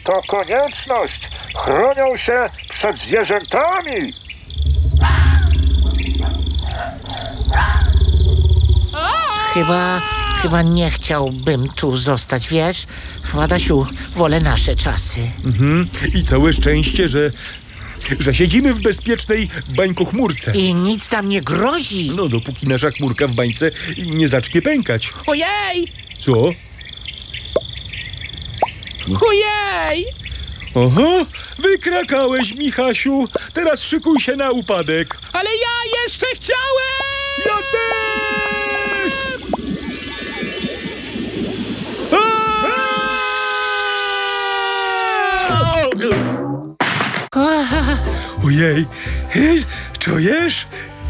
To konieczność. Chronią się przed zwierzętami. Chyba nie chciałbym tu zostać, wiesz? Adasiu, wolę nasze czasy. I całe szczęście, że siedzimy w bezpiecznej bańkochmurce. I nic nam nie grozi. No, dopóki nasza chmurka w bańce nie zacznie pękać. Ojej! Co? Ojej! Oho, wykrakałeś, Michasiu. Teraz szykuj się na upadek. Ale ja jeszcze chciałem! Ja też! Ojej, czujesz?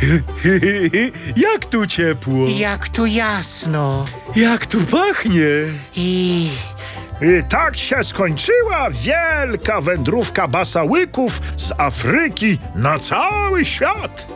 Jak tu ciepło, Jak tu jasno. jak tu pachnie. I Tak się skończyła wielka wędrówka basałyków z Afryki na cały świat.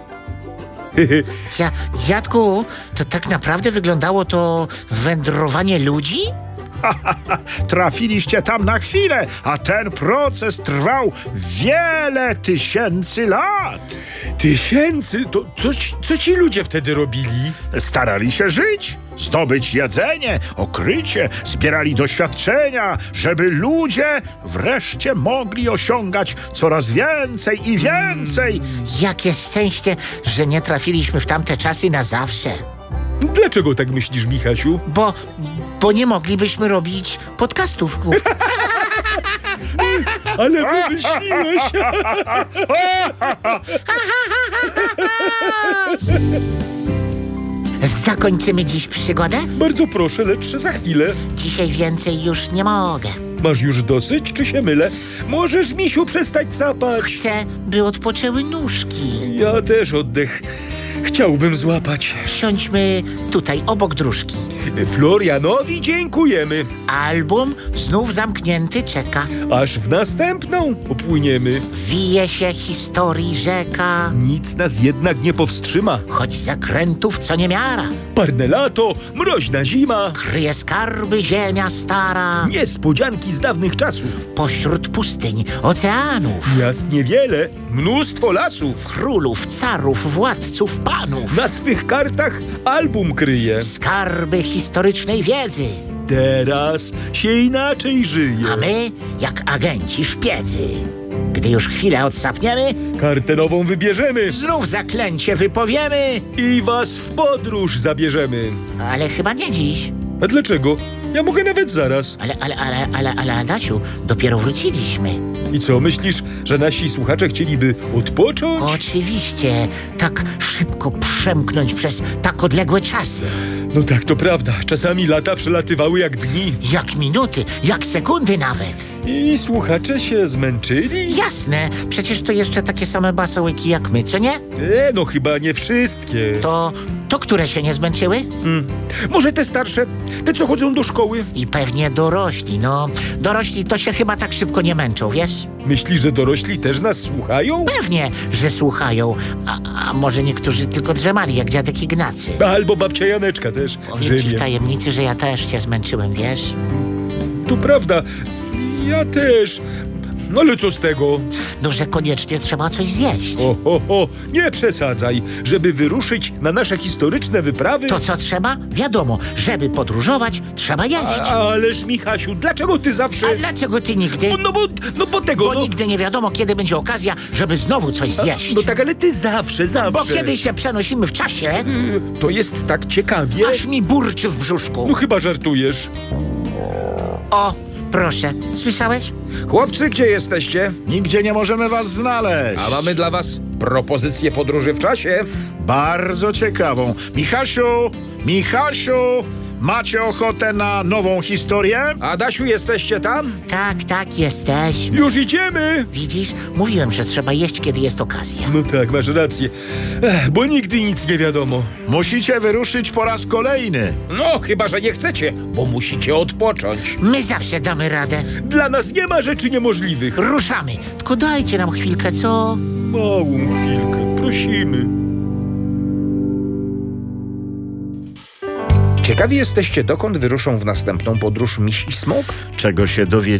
dziadku, to tak naprawdę wyglądało to wędrowanie ludzi? Trafiliście tam na chwilę, a ten proces trwał wiele tysięcy lat. Tysięcy? To co ci ludzie wtedy robili? Starali się żyć, zdobyć jedzenie, okrycie, zbierali doświadczenia, żeby ludzie wreszcie mogli osiągać coraz więcej i więcej. Jakie szczęście, że nie trafiliśmy w tamte czasy na zawsze. Dlaczego tak myślisz, Michasiu? Bo nie moglibyśmy robić podcastów. Ale wymyśliłeś! Zakończymy dziś przygodę? Bardzo proszę, lecz za chwilę. Dzisiaj więcej już nie mogę. Masz już dosyć, czy się mylę? Możesz, misiu, przestać sapać. Chcę, by odpoczęły nóżki. Ja też oddech chciałbym złapać. Siądźmy tutaj, obok dróżki. Florianowi dziękujemy. Album znów zamknięty czeka. Aż w następną popłyniemy. Wije się historii rzeka, Nic nas jednak nie powstrzyma. choć zakrętów co niemiara. Parne lato, mroźna zima, Kryje skarby ziemia stara, niespodzianki z dawnych czasów. pośród pustyń, oceanów, Miast niewiele, mnóstwo lasów. królów, carów, władców, panów. Na swych kartach album kryje. Skarby historycznej wiedzy, Teraz się inaczej żyje. a my jak agenci szpiedzy. Gdy już chwilę odsapniemy, Kartę nową wybierzemy znów zaklęcie wypowiemy. i was w podróż zabierzemy. Ale chyba nie dziś. A dlaczego? Ja mogę nawet zaraz. Ale Adasiu, dopiero wróciliśmy. I co, myślisz, że nasi słuchacze chcieliby odpocząć? Oczywiście, tak szybko przemknąć przez tak odległe czasy. No tak, to prawda. Czasami lata przelatywały jak dni. Jak minuty, jak sekundy nawet. I słuchacze się zmęczyli? Jasne, przecież to jeszcze takie same basołyki jak my, co nie? No chyba nie wszystkie. To które się nie zmęczyły? Może te starsze, te co chodzą do szkoły? I pewnie dorośli, no. Dorośli to się chyba tak szybko nie męczą, wiesz? Myślisz, że dorośli też nas słuchają? Pewnie, że słuchają. A może niektórzy tylko drzemali, jak dziadek Ignacy. Albo babcia Janeczka też. Powiem ci w Drzemie. tajemnicy, że ja też się zmęczyłem, wiesz? To prawda. Ja też. No ale co z tego? No, że koniecznie trzeba coś zjeść. Nie przesadzaj. Żeby wyruszyć na nasze historyczne wyprawy... To co trzeba? Wiadomo, żeby podróżować, trzeba jeść. Ależ, Michasiu, dlaczego ty zawsze... A dlaczego ty nigdy? Bo tego... Bo nigdy nie wiadomo, kiedy będzie okazja, żeby znowu coś zjeść. No tak, ale ty zawsze. Bo kiedy się przenosimy w czasie, To jest tak ciekawie. aż mi burczy w brzuszku. No chyba żartujesz. O, proszę, słyszałeś? Chłopcy, gdzie jesteście? Nigdzie nie możemy was znaleźć. A mamy dla was propozycję podróży w czasie. Bardzo ciekawą. Michasiu, macie ochotę na nową historię? Adasiu, jesteście tam? Tak, jesteśmy. Już idziemy. Widzisz, mówiłem, że trzeba jeść, kiedy jest okazja. No tak, masz rację. Bo nigdy nic nie wiadomo. Musicie wyruszyć po raz kolejny. No, chyba że nie chcecie, bo musicie odpocząć. My zawsze damy radę. Dla nas nie ma rzeczy niemożliwych. Ruszamy. Tylko dajcie nam chwilkę, co? Małą chwilkę, prosimy. Ciekawi jesteście, dokąd wyruszą w następną podróż miś i smok? Czego się dowiedzieć?